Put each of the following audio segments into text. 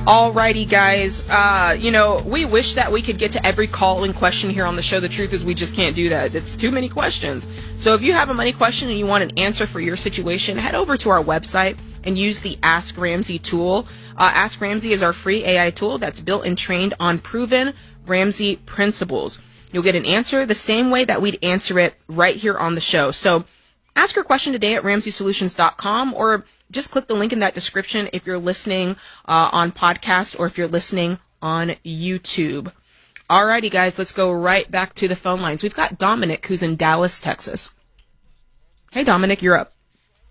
Alrighty, guys. We wish that we could get to every call and question here on the show. The truth is we just can't do that. It's too many questions. So if you have a money question and you want an answer for your situation, head over to our website and use the Ask Ramsey tool. Ask Ramsey is our free AI tool that's built and trained on proven Ramsey principles. You'll get an answer the same way that we'd answer it right here on the show. So ask your question today at RamseySolutions.com, or just click the link in that description if you're listening on podcast or if you're listening on YouTube. Alrighty, guys, let's go right back to the phone lines. We've got Dominic, who's in Dallas, Texas. Hey, Dominic, you're up.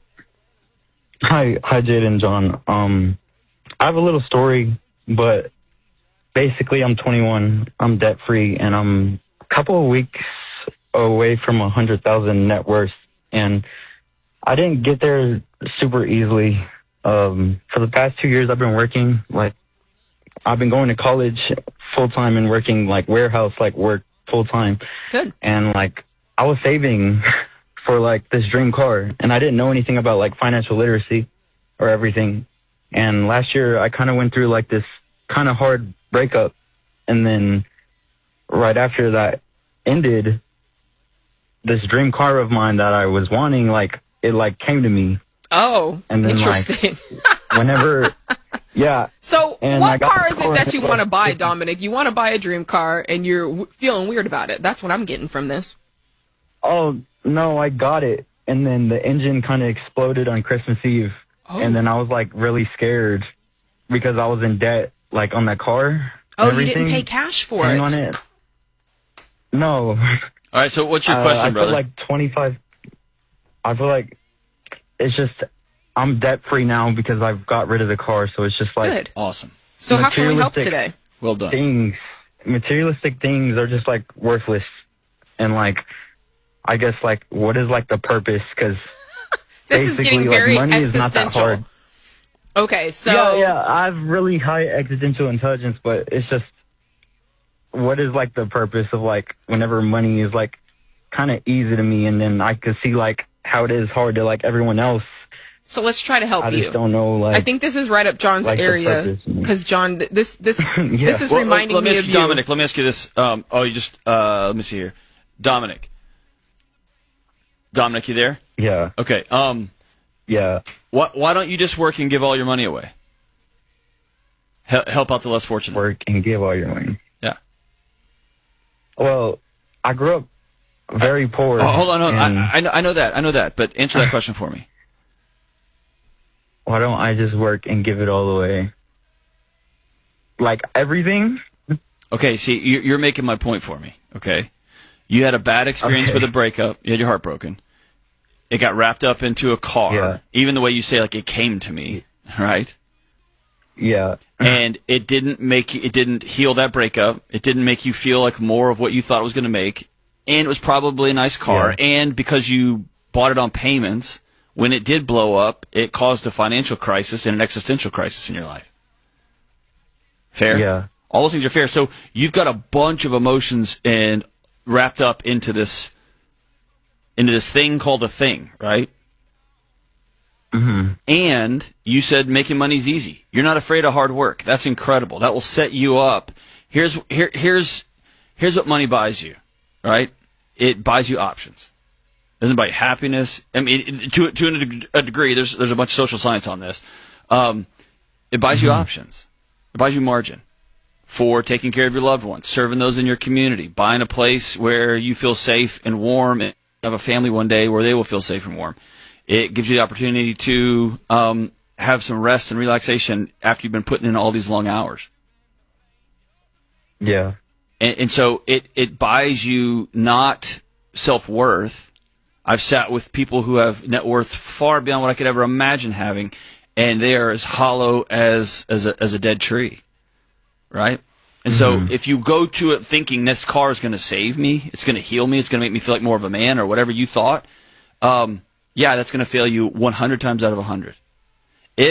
Hi, Jade and John. I have a little story, but basically I'm 21, I'm debt-free, and I'm a couple of weeks away from 100,000 net worth, and I didn't get there super easily. For the past 2 years, I've been working, I've been going to college full-time and working, warehouse, work full-time. Good. And, I was saving for, this dream car, and I didn't know anything about, financial literacy or everything. And last year, I kind of went through, this kind of hard breakup, and then right after that ended, this dream car of mine that I was wanting, it came to me. Oh, and then, interesting. Whenever, yeah. So what car is it that you want to buy, Dominic? You want to buy a dream car, and you're feeling weird about it. That's what I'm getting from this. Oh, no, I got it. And then the engine kind of exploded on Christmas Eve. Oh. And then I was, really scared because I was in debt, on that car. Oh, you didn't pay cash for it? On it. No. All right, so what's your question, brother? I feel like it's just, I'm debt-free now because I've got rid of the car, so it's just Good. Awesome. So how can we help today? Well done. Materialistic things are just, worthless. And, I guess, what is, the purpose? Because this is getting very money existential. Is not that hard. Okay, so... Yeah, I have really high existential intelligence, but it's just, what is, the purpose of, whenever money is, kind of easy to me, and then I could see, how it is hard to, everyone else. So let's try to help you. I just don't know, I think this is right up John's area, because, John, this this is reminding me of you. Dominic, let me ask you this. Let me see here. Dominic, you there? Yeah. Okay. Yeah. Why don't you just work and give all your money away? Help out the less fortunate. Work and give all your money. Yeah. Well, I grew up very poor. Hold on. I know that. But answer that question for me. Why don't I just work and give it all away? Everything? Okay, see, you're making my point for me, okay? You had a bad experience with a breakup. You had your heart broken. It got wrapped up into a car. Yeah. Even the way you say, it came to me, right? Yeah. And it didn't heal that breakup. It didn't make you feel like more of what you thought it was going to make. And it was probably a nice car. Yeah. And because you bought it on payments, when it did blow up, it caused a financial crisis and an existential crisis in your life. Fair? Yeah. All those things are fair. So you've got a bunch of emotions and wrapped up into this thing called a thing, right? Mm-hmm. And you said making money's easy. You're not afraid of hard work. That's incredible. That will set you up. Here's what money buys you, right? It buys you options. It doesn't buy you happiness. I mean, to a degree, there's a bunch of social science on this. It buys you options. It buys you margin for taking care of your loved ones, serving those in your community, buying a place where you feel safe and warm, and have a family one day where they will feel safe and warm. It gives you the opportunity to have some rest and relaxation after you've been putting in all these long hours. Yeah. And so it buys you not self-worth. I've sat with people who have net worth far beyond what I could ever imagine having, and they are as hollow as a dead tree, right? And so if you go to it thinking this car is going to save me, it's going to heal me, it's going to make me feel like more of a man or whatever you thought, yeah, that's going to fail you 100 times out of 100.